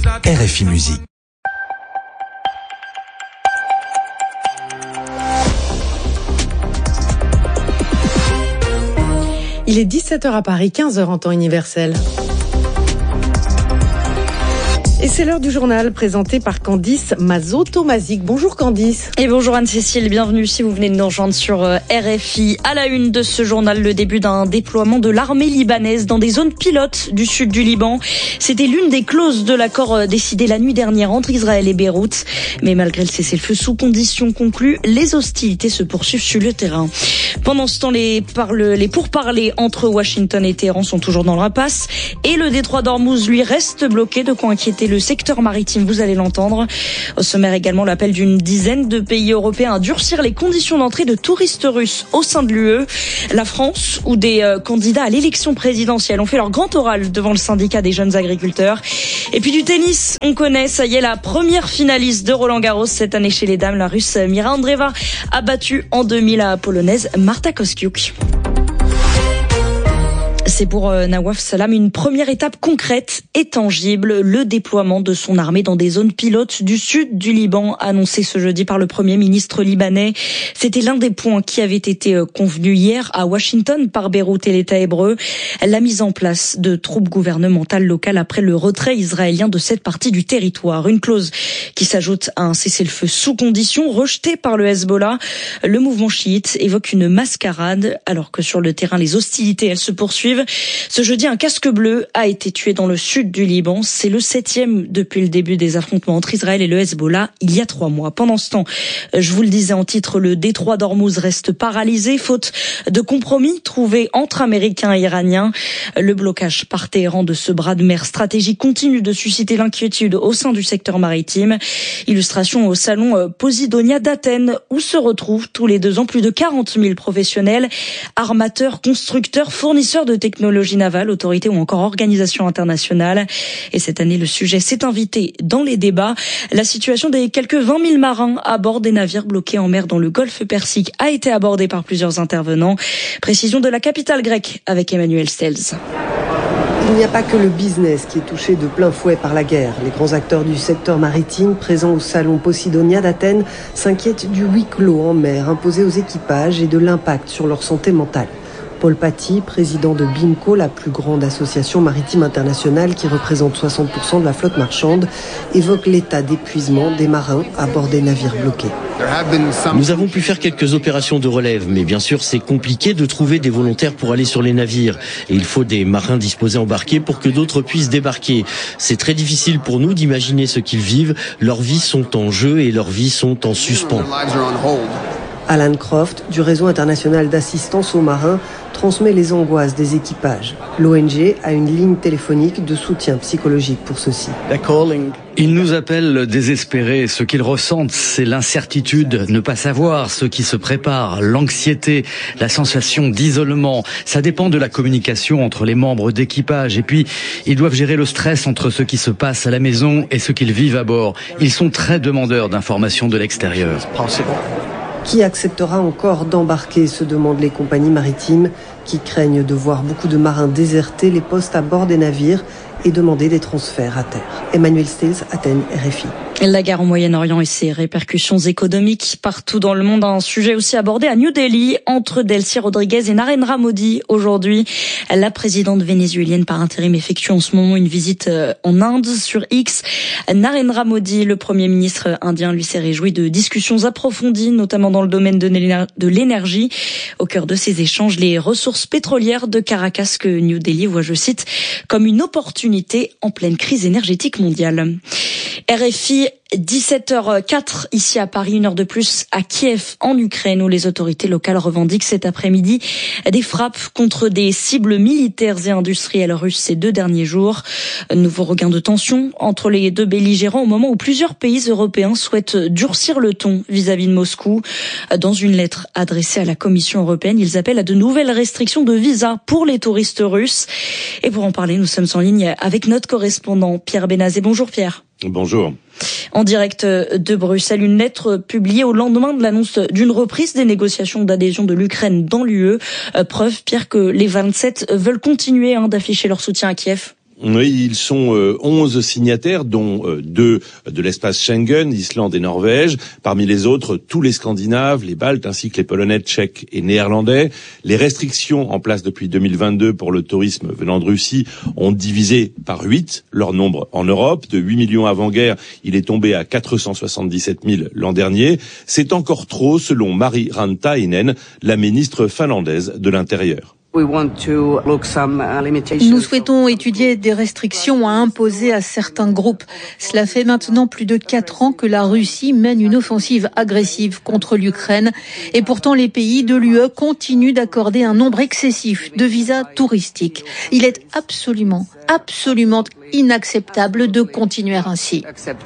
RFI Musique. Il est 17h à Paris, 15h en temps universel. Et c'est l'heure du journal présenté par Candice Mazot-Tomazic. Bonjour Candice. Et bonjour Anne-Cécile, bienvenue si vous venez de nous rejoindre sur RFI. À la une de ce journal, le début d'un déploiement de l'armée libanaise dans des zones pilotes du sud du Liban. C'était l'une des clauses de l'accord décidé la nuit dernière entre Israël et Beyrouth. Mais malgré le cessez-le-feu sous conditions conclues, les hostilités se poursuivent sur le terrain. Pendant ce temps, les pourparlers entre Washington et Téhéran sont toujours dans l'impasse. Et le détroit d'Ormuz, lui, reste bloqué, de quoi inquiéter le secteur maritime, vous allez l'entendre. Au sommaire également, l'appel d'une dizaine de pays européens à durcir les conditions d'entrée de touristes russes au sein de l'UE. La France, où des candidats à l'élection présidentielle ont fait leur grand oral devant le syndicat des jeunes agriculteurs. Et puis du tennis, on connaît, ça y est, la première finaliste de Roland-Garros cette année chez les dames. La Russe Mira Andreeva a battu en demi la Polonaise Marta Kostyuk. C'est pour Nawaf Salam une première étape concrète et tangible, le déploiement de son armée dans des zones pilotes du sud du Liban, annoncé ce jeudi par le Premier ministre libanais. C'était l'un des points qui avait été convenu hier à Washington par Beyrouth et l'État hébreu, la mise en place de troupes gouvernementales locales après le retrait israélien de cette partie du territoire. Une clause qui s'ajoute à un cessez-le-feu sous condition rejeté par le Hezbollah. Le mouvement chiite évoque une mascarade alors que sur le terrain les hostilités elles se poursuivent. Ce jeudi, un casque bleu a été tué dans le sud du Liban. C'est le 7e depuis le début des affrontements entre Israël et le Hezbollah il y a 3 mois. Pendant ce temps, je vous le disais en titre, le détroit d'Ormuz reste paralysé, faute de compromis trouvés entre Américains et Iraniens. Le blocage par Téhéran de ce bras de mer stratégique continue de susciter l'inquiétude au sein du secteur maritime. Illustration au salon Posidonia d'Athènes, où se retrouvent tous les 2 ans plus de 40 000 professionnels, armateurs, constructeurs, fournisseurs de technologie navale, autorités ou encore organisations internationales. Et cette année, le sujet s'est invité dans les débats. La situation des quelques 20 000 marins à bord des navires bloqués en mer dans le golfe Persique a été abordée par plusieurs intervenants. Précision de la capitale grecque avec Emmanuel Stels. Il n'y a pas que le business qui est touché de plein fouet par la guerre. Les grands acteurs du secteur maritime présents au salon Posidonia d'Athènes s'inquiètent du huis clos en mer imposé aux équipages et de l'impact sur leur santé mentale. Paul Paty, président de BIMCO, la plus grande association maritime internationale qui représente 60% de la flotte marchande, évoque l'état d'épuisement des marins à bord des navires bloqués. Nous avons pu faire quelques opérations de relève, mais bien sûr c'est compliqué de trouver des volontaires pour aller sur les navires. Et il faut des marins disposés à embarquer pour que d'autres puissent débarquer. C'est très difficile pour nous d'imaginer ce qu'ils vivent. Leurs vies sont en jeu et leurs vies sont en suspens. Alan Croft, du réseau international d'assistance aux marins, transmet les angoisses des équipages. L'ONG a une ligne téléphonique de soutien psychologique pour ceux-ci. Ils nous appellent désespérés. Ce qu'ils ressentent, c'est l'incertitude, ne pas savoir ce qui se prépare, l'anxiété, la sensation d'isolement. Ça dépend de la communication entre les membres d'équipage. Et puis, ils doivent gérer le stress entre ce qui se passe à la maison et ce qu'ils vivent à bord. Ils sont très demandeurs d'informations de l'extérieur. Qui acceptera encore d'embarquer, se demandent les compagnies maritimes qui craignent de voir beaucoup de marins déserter les postes à bord des navires et demander des transferts à terre. Emmanuel Stels, Athènes, RFI. La guerre au Moyen-Orient et ses répercussions économiques partout dans le monde, un sujet aussi abordé à New Delhi entre Delcy Rodriguez et Narendra Modi aujourd'hui. La présidente vénézuélienne par intérim effectue en ce moment une visite en Inde sur X. Narendra Modi, le Premier ministre indien, lui s'est réjoui de discussions approfondies, notamment dans le domaine de l'énergie. Au cœur de ces échanges, les ressources pétrolières de Caracas que New Delhi voit, je cite, comme une opportunité en pleine crise énergétique mondiale. RFI, 17h04 ici à Paris, 1 heure de plus à Kiev en Ukraine où les autorités locales revendiquent cet après-midi des frappes contre des cibles militaires et industrielles russes ces 2 derniers jours. Nouveau regain de tension entre les 2 belligérants au moment où plusieurs pays européens souhaitent durcir le ton vis-à-vis de Moscou. Dans une lettre adressée à la Commission européenne, ils appellent à de nouvelles restrictions de visa pour les touristes russes. Et pour en parler, nous sommes en ligne avec notre correspondant Pierre Benazé. Bonjour Pierre. Bonjour. En direct de Bruxelles, une lettre publiée au lendemain de l'annonce d'une reprise des négociations d'adhésion de l'Ukraine dans l'UE. Preuve, Pierre, que les 27 veulent continuer d'afficher leur soutien à Kiev. Oui, ils sont 11 signataires, dont 2 de l'espace Schengen, Islande et Norvège. Parmi les autres, tous les Scandinaves, les Baltes, ainsi que les Polonais, Tchèques et Néerlandais. Les restrictions en place depuis 2022 pour le tourisme venant de Russie ont divisé par 8 leur nombre en Europe. De 8 millions avant-guerre, il est tombé à 477 000 l'an dernier. C'est encore trop, selon Mari Rantainen, la ministre finlandaise de l'Intérieur. Nous souhaitons étudier des restrictions à imposer à certains groupes. Cela fait maintenant plus de 4 ans que la Russie mène une offensive agressive contre l'Ukraine. Et pourtant, les pays de l'UE continuent d'accorder un nombre excessif de visas touristiques. Il est absolument inacceptable de continuer ainsi.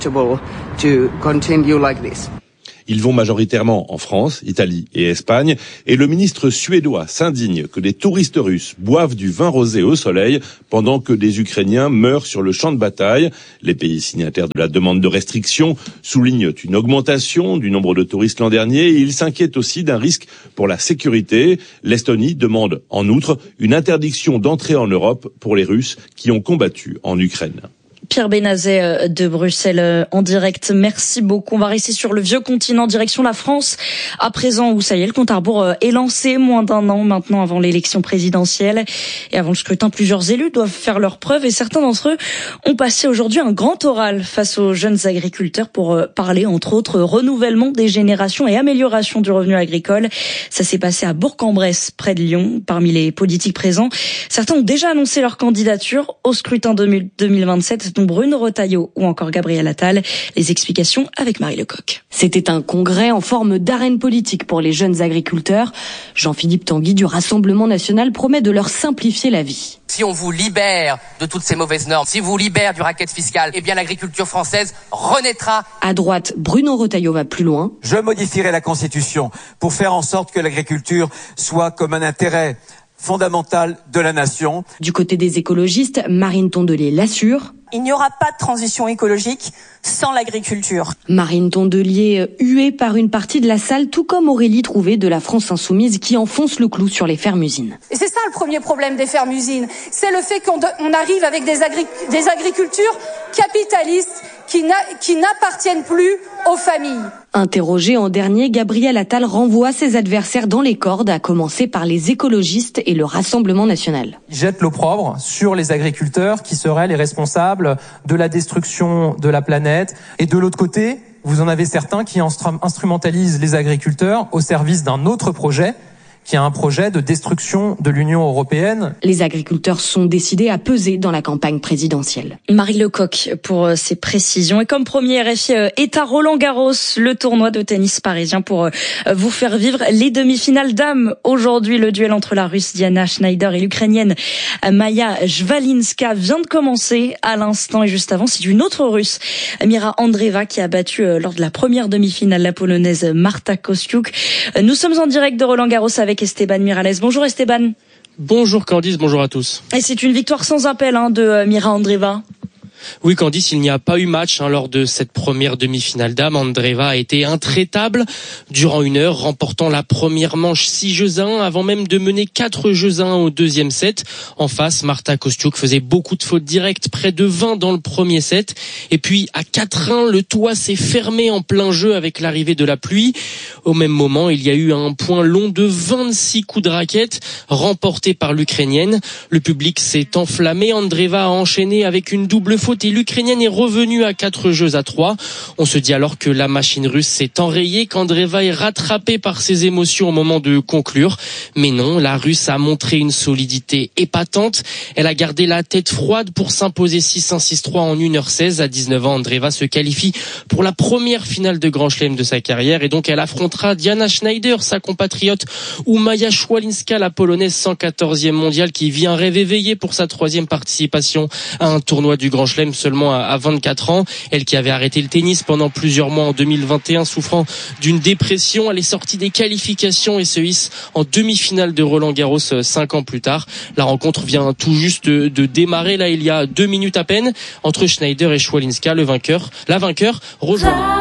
Ils vont majoritairement en France, Italie et Espagne. Et le ministre suédois s'indigne que des touristes russes boivent du vin rosé au soleil pendant que des Ukrainiens meurent sur le champ de bataille. Les pays signataires de la demande de restriction soulignent une augmentation du nombre de touristes l'an dernier et ils s'inquiètent aussi d'un risque pour la sécurité. L'Estonie demande en outre une interdiction d'entrée en Europe pour les Russes qui ont combattu en Ukraine. Pierre Benazet de Bruxelles en direct. Merci beaucoup. On va rester sur le vieux continent, direction la France. À présent, où ça y est, le compte à rebours est lancé, moins d'un an maintenant avant l'élection présidentielle. Et avant le scrutin, plusieurs élus doivent faire leurs preuves et certains d'entre eux ont passé aujourd'hui un grand oral face aux jeunes agriculteurs pour parler, entre autres, renouvellement des générations et amélioration du revenu agricole. Ça s'est passé à Bourg-en-Bresse, près de Lyon. Parmi les politiques présents, certains ont déjà annoncé leur candidature au scrutin 2027. dont Bruno Retailleau ou encore Gabriel Attal. Les explications avec Marie Lecoq. C'était un congrès en forme d'arène politique pour les jeunes agriculteurs. Jean-Philippe Tanguy du Rassemblement national promet de leur simplifier la vie. Si on vous libère de toutes ces mauvaises normes, si on vous libère du racket fiscal, eh bien l'agriculture française renaîtra. À droite, Bruno Retailleau va plus loin. Je modifierai la Constitution pour faire en sorte que l'agriculture soit comme un intérêt fondamental de la nation. Du côté des écologistes, Marine Tondelier l'assure. Il n'y aura pas de transition écologique sans l'agriculture. Marine Tondelier huée par une partie de la salle, tout comme Aurélie Trouvé de la France Insoumise qui enfonce le clou sur les fermes-usines. Et c'est ça le premier problème des fermes-usines, c'est le fait qu'on arrive avec des agricultures capitalistes qui n'appartiennent plus aux familles. Interrogé en dernier, Gabriel Attal renvoie ses adversaires dans les cordes, à commencer par les écologistes et le Rassemblement national. Il jette l'opprobre sur les agriculteurs qui seraient les responsables de la destruction de la planète. Et de l'autre côté, vous en avez certains qui instrumentalisent les agriculteurs au service d'un autre projet, qui est un projet de destruction de l'Union européenne. Les agriculteurs sont décidés à peser dans la campagne présidentielle. Marie Lecoq pour ces précisions. Et comme premier RFI est à Roland-Garros, le tournoi de tennis parisien pour vous faire vivre les demi-finales dames. Aujourd'hui, le duel entre la Russe Diana Schneider et l'Ukrainienne Maya Jvalinska vient de commencer à l'instant. Et juste avant, c'est une autre Russe, Mira Andreeva, qui a battu lors de la première demi-finale la Polonaise Marta Kostiuk. Nous sommes en direct de Roland-Garros avec Esteban Miralles. Bonjour Esteban. Bonjour Candice, bonjour à tous. Et c'est une victoire sans appel de Mira Andreeva. Oui Candice, il n'y a pas eu match lors de cette première demi-finale dames. Andreeva a été intraitable durant 1 heure, remportant la première manche 6-1 avant même de mener 4-1 au deuxième set. En face, Marta Kostiuk faisait beaucoup de fautes directes, près de 20 dans le premier set. Et puis à 4-1, le toit s'est fermé en plein jeu avec l'arrivée de la pluie. Au même moment, il y a eu un point long de 26 coups de raquette remportés par l'Ukrainienne. Le public s'est enflammé. Andreeva a enchaîné avec une double faute et l'Ukrainienne est revenue à 4-3. On se dit alors que la machine russe s'est enrayée, qu'Andreeva est rattrapée par ses émotions au moment de conclure. Mais non, la Russe a montré une solidité épatante. Elle a gardé la tête froide pour s'imposer 6-1, 6-3 en 1h16. À 19 ans, Andreeva se qualifie pour la première finale de Grand Chelem de sa carrière et donc elle affrontera Diana Schneider, sa compatriote, ou Maya Jvalinska, la Polonaise 114e mondiale qui vient rêve éveillé pour sa 3e participation à un tournoi du Grand Chelem seulement à 24 ans. Elle qui avait arrêté le tennis pendant plusieurs mois en 2021, souffrant d'une dépression. Elle est sortie des qualifications et se hisse en demi-finale de Roland-Garros 5 ans plus tard. La rencontre vient tout juste de démarrer. Là, il y a 2 minutes à peine entre Schneider et Jvalinska. La vainqueur rejoint